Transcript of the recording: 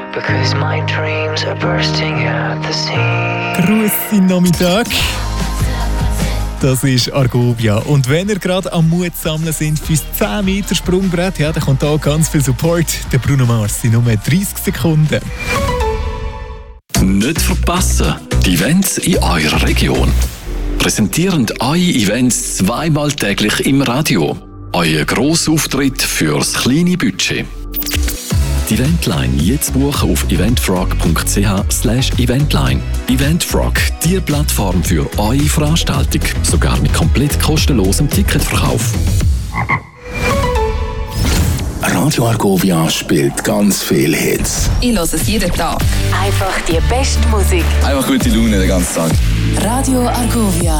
because my dreams are bursting at the seams. Grüezi Nachmittag. Das ist Argovia. Und wenn ihr gerade am Mut sammeln sind fürs 10 Meter Sprungbrett, ja, dann kommt da ganz viel Support. Der Bruno Mars in nur 30 Sekunden. Nicht verpassen, die Events in eurer Region. Präsentierend eure Events zweimal täglich im Radio. Euer Grossauftritt fürs kleine Budget. Die Eventline jetzt buchen auf eventfrog.ch/eventline. Eventfrog, die Plattform für eure Veranstaltung. Sogar mit komplett kostenlosem Ticketverkauf. Radio Argovia spielt ganz viele Hits. Ich höre es jeden Tag. Einfach die beste Musik. Einfach gute Laune den ganzen Tag. Radio Argovia.